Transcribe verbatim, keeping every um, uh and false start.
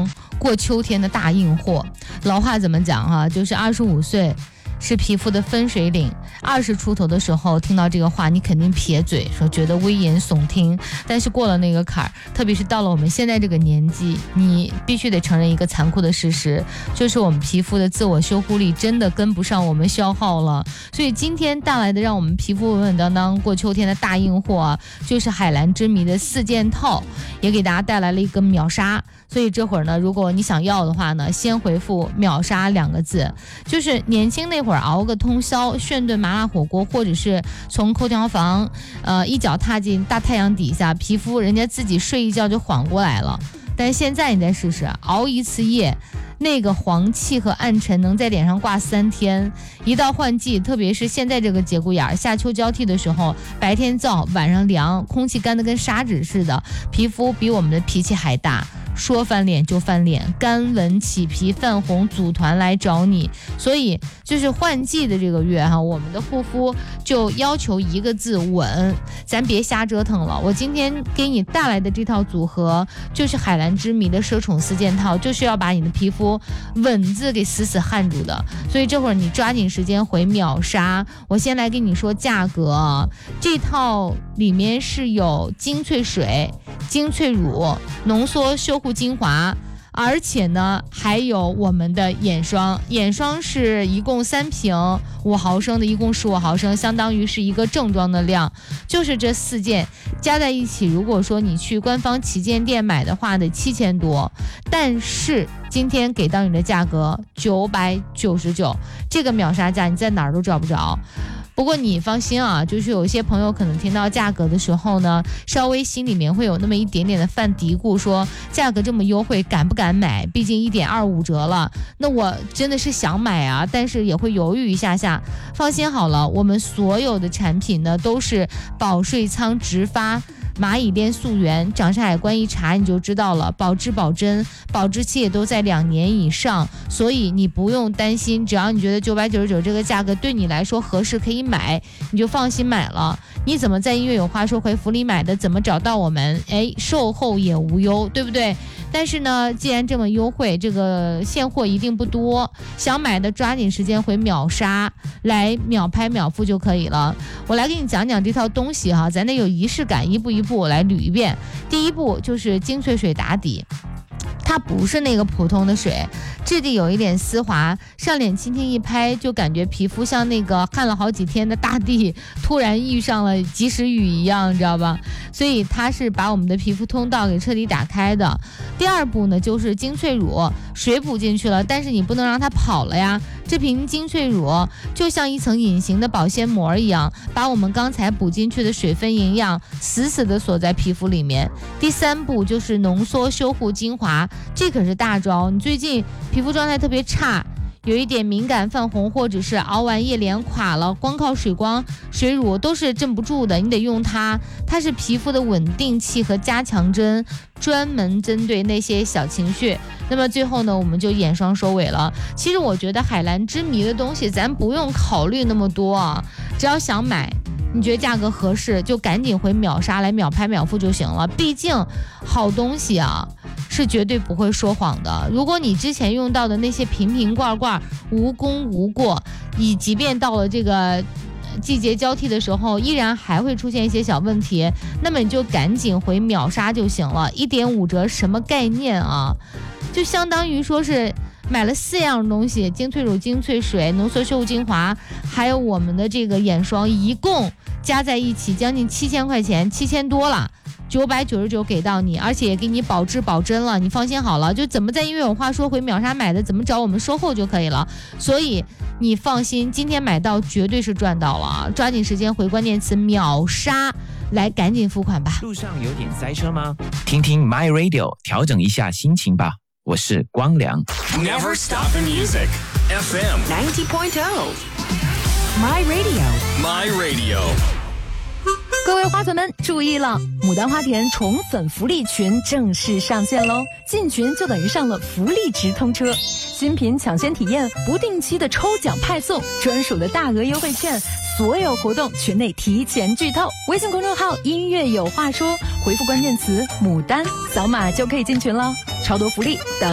当过秋天的大硬货。老话怎么讲哈、啊？就是二十五岁是皮肤的分水岭，二十出头的时候听到这个话，你肯定撇嘴说觉得危言耸听。但是过了那个坎儿，特别是到了我们现在这个年纪，你必须得承认一个残酷的事实，就是我们皮肤的自我修护力真的跟不上我们消耗了。所以今天带来的让我们皮肤稳稳当当过秋天的大硬货、啊，就是海蓝之谜的四件套，也给大家带来了一个秒杀。所以这会儿呢，如果你想要的话呢，先回复秒杀两个字，就是年轻那会儿熬个通宵炫顿麻辣火锅，或者是从空调房呃一脚踏进大太阳底下，皮肤人家自己睡一觉就缓过来了。但是现在你再试试，熬一次夜，那个黄气和暗沉能在脸上挂三天。一到换季，特别是现在这个节骨眼，夏秋交替的时候，白天燥晚上凉，空气干得跟砂纸似的，皮肤比我们的脾气还大，说翻脸就翻脸，干纹起皮泛红组团来找你。所以就是换季的这个月哈，我们的护肤就要求一个字稳，咱别瞎折腾了。我今天给你带来的这套组合就是海蓝之谜的奢宠四件套，就是要把你的皮肤稳字给死死焊住的。所以这会儿你抓紧时间回秒杀。我先来跟你说价格，这套里面是有精粹水、精粹乳、浓缩修护精华，而且呢还有我们的眼霜。眼霜是一共三瓶五毫升的，一共十五毫升，相当于是一个正装的量。就是这四件加在一起，如果说你去官方旗舰店买的话得七千多，但是今天给到你的价格九百九十九，这个秒杀价你在哪儿都找不着。不过你放心啊，就是有些朋友可能听到价格的时候呢，稍微心里面会有那么一点点的犯嘀咕，说价格这么优惠敢不敢买，毕竟 一点二五 折了，那我真的是想买啊，但是也会犹豫一下下。放心好了，我们所有的产品呢都是保税仓直发蚂蚁链溯源，长沙海关一查你就知道了，保质保真，保质期也都在两年以上，所以你不用担心，只要你觉得九百九十九这个价格对你来说合适可以买，你就放心买了。你怎么在音乐有话说回复里买的，怎么找到我们？哎，售后也无忧，对不对？但是呢，既然这么优惠，这个现货一定不多，想买的抓紧时间回秒杀来秒拍秒付就可以了。我来给你讲讲这套东西哈，咱得有仪式感，一步一步我来捋一遍。第一步就是精粹水打底，它不是那个普通的水，质地有一点丝滑，上脸轻轻一拍就感觉皮肤像那个旱了好几天的大地突然遇上了及时雨一样，你知道吧？所以它是把我们的皮肤通道给彻底打开的。第二步呢，就是精粹乳，水补进去了，但是你不能让它跑了呀。这瓶精粹乳就像一层隐形的保鲜膜一样，把我们刚才补进去的水分营养死死的锁在皮肤里面。第三步就是浓缩修护精华，这可是大招。你最近皮肤状态特别差，有一点敏感泛红，或者是熬完夜脸垮了，光靠水光水乳都是镇不住的，你得用它。它是皮肤的稳定器和加强针，专门针对那些小情绪。那么最后呢，我们就眼霜收尾了。其实我觉得海蓝之谜的东西咱不用考虑那么多啊，只要想买，你觉得价格合适就赶紧回秒杀来秒拍秒付就行了。毕竟好东西啊是绝对不会说谎的。如果你之前用到的那些瓶瓶罐罐无功无过，以即便到了这个季节交替的时候依然还会出现一些小问题，那么你就赶紧回秒杀就行了。 一点五 折什么概念啊？就相当于说是买了四样东西，精粹乳、精粹水、浓缩修护精华，还有我们的这个眼霜，一共加在一起将近七千块钱，七千多了，九百九十九给到你，而且也给你保质保真了。你放心好了，就怎么在音乐有话说回秒杀买的，怎么找我们售后就可以了。所以你放心，今天买到绝对是赚到了啊！抓紧时间回关键词秒杀来，赶紧付款吧。 路上有点塞车吗？听听 My Radio， 调整一下心情吧。我是光良。 Never stop the music. F M ninety point oh My Radio My Radio。 各位花粉们注意了，牡丹花田宠粉福利群正式上线喽！进群就等于上了福利直通车，新品抢先体验，不定期的抽奖派送，专属的大额优惠券，所有活动群内提前剧透。微信公众号音乐有话说，回复关键词牡丹，扫码就可以进群了，超多福利等